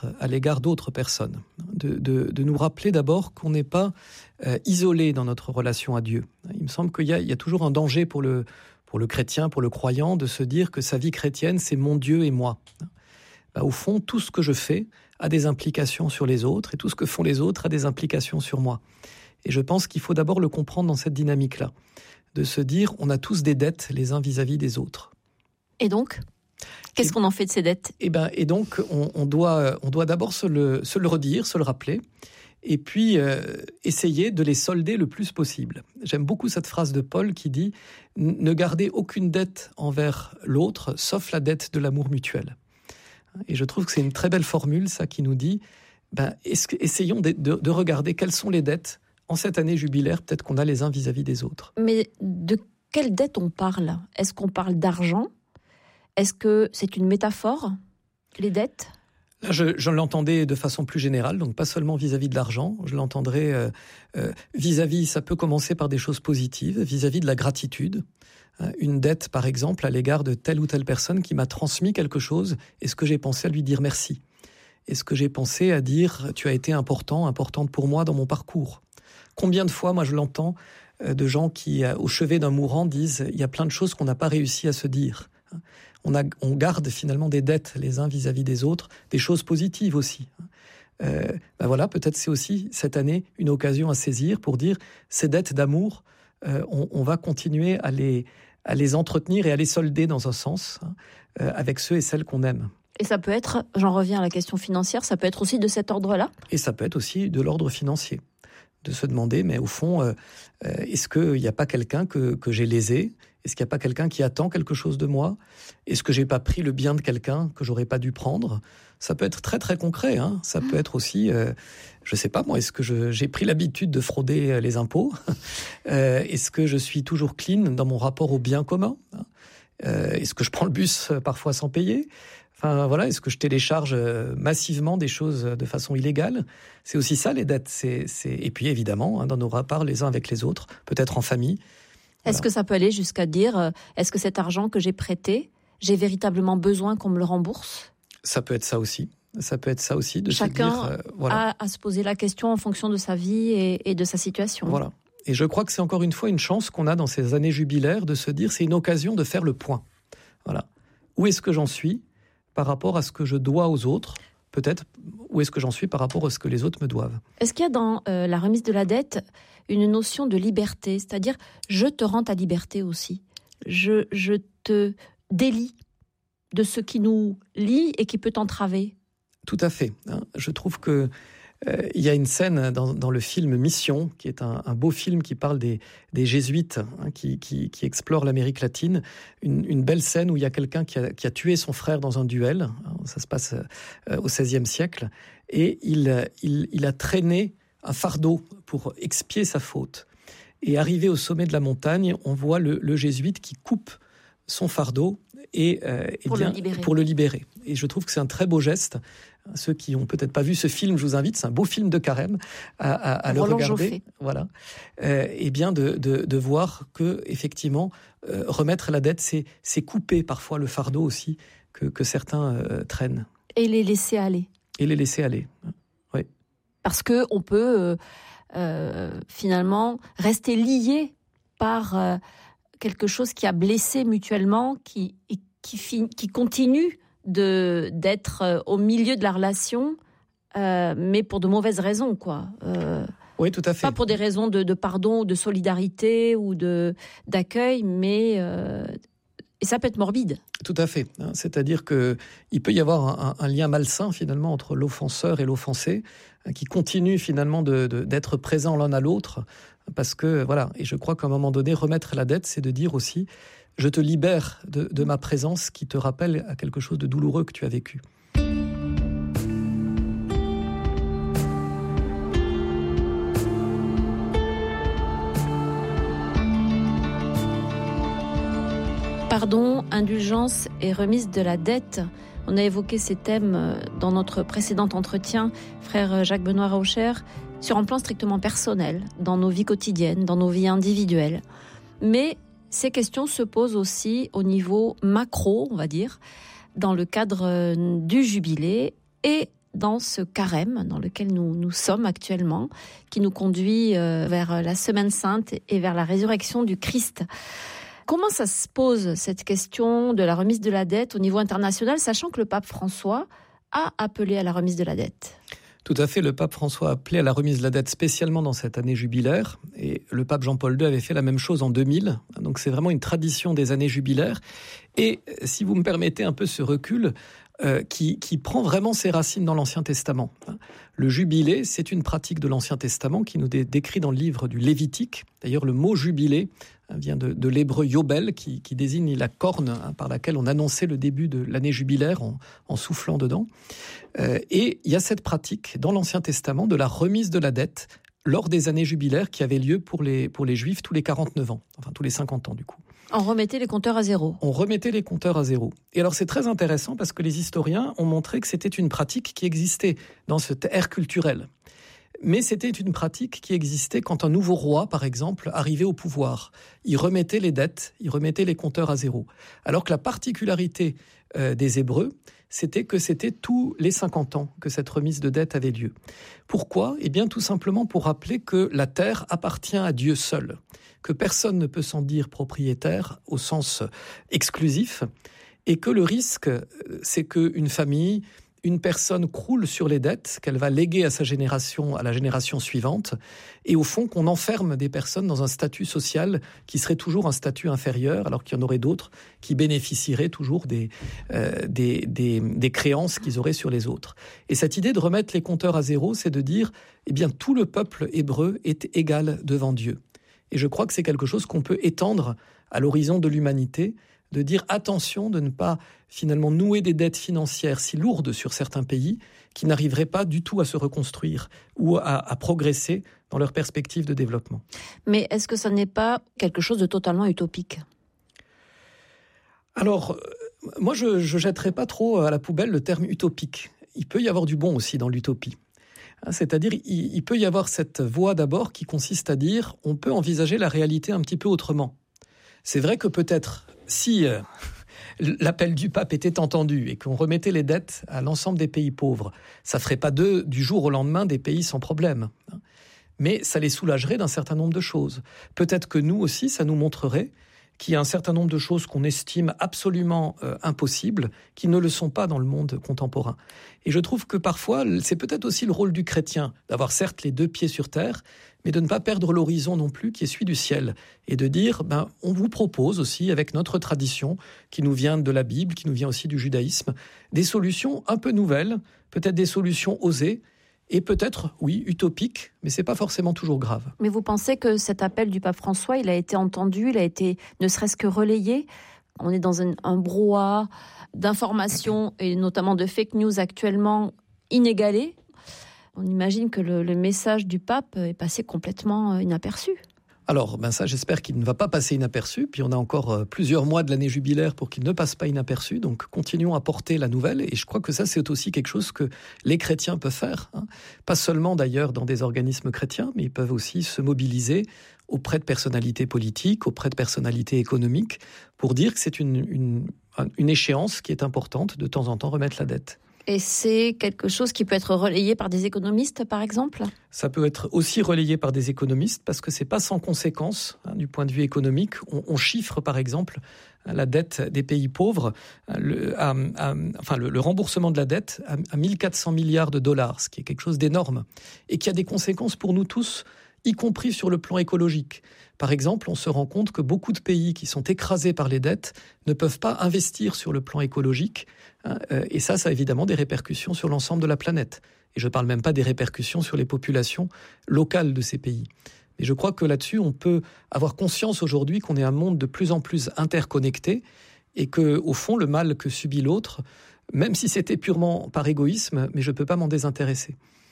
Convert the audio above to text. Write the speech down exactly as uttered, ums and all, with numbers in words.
être à l'égard d'autres personnes, de, de, de nous rappeler d'abord qu'on n'est pas euh, isolé dans notre relation à Dieu. Il me semble qu'il y a, il y a toujours un danger pour le, pour le chrétien, pour le croyant, de se dire que sa vie chrétienne, c'est mon Dieu et moi. Bah, au fond, tout ce que je fais a des implications sur les autres, et tout ce que font les autres a des implications sur moi. Et je pense qu'il faut d'abord le comprendre dans cette dynamique-là, de se dire, on a tous des dettes les uns vis-à-vis des autres. Et donc, qu'est-ce et, qu'on en fait de ces dettes ? Et, ben, et donc, on, on, doit, on doit d'abord se le, se le redire, se le rappeler, et puis euh, essayer de les solder le plus possible. J'aime beaucoup cette phrase de Paul qui dit « Ne gardez aucune dette envers l'autre, sauf la dette de l'amour mutuel ». Et je trouve que c'est une très belle formule, ça, qui nous dit ben, « Essayons de, de, de regarder quelles sont les dettes en cette année jubilaire, peut-être qu'on a les uns vis-à-vis des autres. » Mais de quelle dette on parle ? Est-ce qu'on parle d'argent ? Est-ce que c'est une métaphore, les dettes ? Là, je, je l'entendais de façon plus générale, donc pas seulement vis-à-vis de l'argent. Je l'entendrais euh, euh, vis-à-vis, ça peut commencer par des choses positives, vis-à-vis de la gratitude. Une dette, par exemple, à l'égard de telle ou telle personne qui m'a transmis quelque chose. Est-ce que j'ai pensé à lui dire merci ? Est-ce que j'ai pensé à dire « tu as été important, importante pour moi dans mon parcours ?» Combien de fois, moi, je l'entends de gens qui, au chevet d'un mourant, disent « il y a plein de choses qu'on n'a pas réussi à se dire ». On, a, on garde finalement des dettes les uns vis-à-vis des autres, des choses positives aussi. Euh, ben voilà, peut-être c'est aussi cette année une occasion à saisir pour dire ces dettes d'amour, euh, on, on va continuer à les, à les entretenir et à les solder dans un sens euh, avec ceux et celles qu'on aime. Et ça peut être, j'en reviens à la question financière, ça peut être aussi de cet ordre-là ? Et ça peut être aussi de l'ordre financier, de se demander, mais au fond, euh, est-ce qu'il n'y a pas quelqu'un que, que j'ai lésé ? Est-ce qu'il n'y a pas quelqu'un qui attend quelque chose de moi ? Est-ce que je n'ai pas pris le bien de quelqu'un que je n'aurais pas dû prendre ? Ça peut être très très concret. Hein. Ça peut être aussi, euh, je ne sais pas moi, est-ce que je, j'ai pris l'habitude de frauder les impôts ? euh, Est-ce que je suis toujours clean dans mon rapport au bien commun ? euh, Est-ce que je prends le bus parfois sans payer ? Enfin, voilà, est-ce que je télécharge massivement des choses de façon illégale ? C'est aussi ça les dettes. C'est, c'est... Et puis évidemment, hein, dans nos rapports les uns avec les autres, peut-être en famille. Est-ce voilà. que ça peut aller jusqu'à dire, euh, est-ce que cet argent que j'ai prêté, j'ai véritablement besoin qu'on me le rembourse ? Ça peut être ça aussi. Ça peut être ça aussi, de Chacun se dire... Euh, voilà. a à se poser la question en fonction de sa vie et, et de sa situation. Voilà. Et je crois que c'est encore une fois une chance qu'on a dans ces années jubilaires de se dire, c'est une occasion de faire le point. Voilà. Où est-ce que j'en suis par rapport à ce que je dois aux autres ? Peut-être, où est-ce que j'en suis par rapport à ce que les autres me doivent ? Est-ce qu'il y a dans euh, la remise de la dette une notion de liberté ? C'est-à-dire, je te rends ta liberté aussi. Je, je te délie de ce qui nous lie et qui peut t'entraver. Tout à fait. Hein. Je trouve que euh, il y a une scène dans, dans le film Mission, qui est un, un beau film qui parle des, des jésuites, hein, qui, qui, qui explorent l'Amérique latine. Une, une belle scène où il y a quelqu'un qui a, qui a tué son frère dans un duel. Ça se passe euh, au seizième siècle. Et il, il, il a traîné un fardeau pour expier sa faute. Et arrivé au sommet de la montagne, on voit le, le jésuite qui coupe son fardeau et, euh, et pour, bien, le libérer. pour le libérer. Et je trouve que c'est un très beau geste. Ceux qui n'ont peut-être pas vu ce film, je vous invite, c'est un beau film de Carême, à, à, à le regarder. Joffé. Voilà. Euh, et bien de, de, de voir que, effectivement, euh, remettre la dette, c'est, c'est couper parfois le fardeau aussi que, que certains euh, traînent. Et les laisser aller. Et les laisser aller, oui. Parce qu'on peut euh, euh, finalement rester lié par euh, quelque chose qui a blessé mutuellement, qui, qui, qui, qui continue de, d'être au milieu de la relation, euh, mais pour de mauvaises raisons, quoi. Euh, oui, tout à fait. Pas pour des raisons de, de pardon, de solidarité ou de, d'accueil, mais... Euh, et ça peut être morbide. Tout à fait. C'est-à-dire qu'il peut y avoir un, un lien malsain, finalement, entre l'offenseur et l'offensé, qui continue, finalement, de, de, d'être présent l'un à l'autre. Parce que, voilà, et je crois qu'à un moment donné, remettre la dette, c'est de dire aussi, je te libère de, de ma présence qui te rappelle à quelque chose de douloureux que tu as vécu. Pardon, indulgence et remise de la dette. On a évoqué ces thèmes dans notre précédent entretien, frère Jacques-Benoît Raucher, sur un plan strictement personnel, dans nos vies quotidiennes, dans nos vies individuelles. Mais ces questions se posent aussi au niveau macro, on va dire, dans le cadre du jubilé et dans ce carême dans lequel nous, nous sommes actuellement, qui nous conduit euh, vers la Semaine Sainte et vers la résurrection du Christ. Comment ça se pose, cette question de la remise de la dette au niveau international, sachant que le pape François a appelé à la remise de la dette ? Tout à fait, le pape François a appelé à la remise de la dette spécialement dans cette année jubilaire, et le pape Jean-Paul deux avait fait la même chose en deux mille, donc c'est vraiment une tradition des années jubilaires. Et si vous me permettez un peu ce recul, euh, qui, qui prend vraiment ses racines dans l'Ancien Testament. Le jubilé, c'est une pratique de l'Ancien Testament qui nous est décrit dans le livre du Lévitique. D'ailleurs, le mot jubilé vient de, de l'hébreu yobel, qui, qui désigne la corne hein, par laquelle on annonçait le début de l'année jubilaire en, en soufflant dedans. Euh, et il y a cette pratique dans l'Ancien Testament de la remise de la dette lors des années jubilaires qui avaient lieu pour les, pour les Juifs tous les quarante-neuf ans, enfin tous les cinquante ans du coup. On remettait les compteurs à zéro. On remettait les compteurs à zéro. Et alors c'est très intéressant parce que les historiens ont montré que c'était une pratique qui existait dans cette ère culturelle. Mais c'était une pratique qui existait quand un nouveau roi, par exemple, arrivait au pouvoir. Il remettait les dettes, il remettait les compteurs à zéro. Alors que la particularité euh, des Hébreux, c'était que c'était tous les cinquante ans que cette remise de dette avait lieu. Pourquoi ? Eh bien, tout simplement pour rappeler que la terre appartient à Dieu seul, que personne ne peut s'en dire propriétaire au sens exclusif, et que le risque, c'est qu'une famille, une personne croule sur les dettes qu'elle va léguer à sa génération, à la génération suivante, et au fond qu'on enferme des personnes dans un statut social qui serait toujours un statut inférieur, alors qu'il y en aurait d'autres qui bénéficieraient toujours des, euh, des, des, des créances qu'ils auraient sur les autres. Et cette idée de remettre les compteurs à zéro, c'est de dire, eh bien, tout le peuple hébreu est égal devant Dieu. Et je crois que c'est quelque chose qu'on peut étendre à l'horizon de l'humanité, de dire attention de ne pas finalement nouer des dettes financières si lourdes sur certains pays qui n'arriveraient pas du tout à se reconstruire ou à, à progresser dans leur perspective de développement. Mais est-ce que ça n'est pas quelque chose de totalement utopique ? Alors, moi je ne jetterai pas trop à la poubelle le terme utopique. Il peut y avoir du bon aussi dans l'utopie. C'est-à-dire, il, il peut y avoir cette voie d'abord qui consiste à dire on peut envisager la réalité un petit peu autrement. C'est vrai que peut-être, si euh, l'appel du pape était entendu et qu'on remettait les dettes à l'ensemble des pays pauvres, ça ne ferait pas d'eux, du jour au lendemain, des pays sans problème. Mais ça les soulagerait d'un certain nombre de choses. Peut-être que nous aussi, ça nous montrerait qu'il y a un certain nombre de choses qu'on estime absolument euh, impossibles, qui ne le sont pas dans le monde contemporain. Et je trouve que parfois, c'est peut-être aussi le rôle du chrétien, d'avoir certes les deux pieds sur terre, mais de ne pas perdre l'horizon non plus, qui est celui du ciel, et de dire, ben, on vous propose aussi, avec notre tradition, qui nous vient de la Bible, qui nous vient aussi du judaïsme, des solutions un peu nouvelles, peut-être des solutions osées, et peut-être, oui, utopique, mais c'est pas forcément toujours grave. Mais vous pensez que cet appel du pape François, il a été entendu, il a été ne serait-ce que relayé ? On est dans un, un brouhaha d'informations et notamment de fake news actuellement inégalé. On imagine que le, le message du pape est passé complètement inaperçu. Alors, ben ça, j'espère qu'il ne va pas passer inaperçu. Puis on a encore plusieurs mois de l'année jubilaire pour qu'il ne passe pas inaperçu. Donc, continuons à porter la nouvelle. Et je crois que ça, c'est aussi quelque chose que les chrétiens peuvent faire. Hein. Pas seulement d'ailleurs dans des organismes chrétiens, mais ils peuvent aussi se mobiliser auprès de personnalités politiques, auprès de personnalités économiques, pour dire que c'est une, une, une échéance qui est importante de temps en temps remettre la dette. Et c'est quelque chose qui peut être relayé par des économistes, par exemple ? Ça peut être aussi relayé par des économistes parce que c'est pas sans conséquence hein, du point de vue économique. On, on chiffre, par exemple, la dette des pays pauvres, le, à, à, enfin le, le remboursement de la dette à, à mille quatre cents milliards de dollars, ce qui est quelque chose d'énorme et qui a des conséquences pour nous tous, y compris sur le plan écologique. Par exemple, on se rend compte que beaucoup de pays qui sont écrasés par les dettes ne peuvent pas investir sur le plan écologique. Hein, et ça, ça a évidemment des répercussions sur l'ensemble de la planète. Et je ne parle même pas des répercussions sur les populations locales de ces pays. Mais je crois que là-dessus, on peut avoir conscience aujourd'hui qu'on est un monde de plus en plus interconnecté et que, au fond, le mal que subit l'autre, même si c'était purement par égoïsme, mais je ne peux pas m'en désintéresser.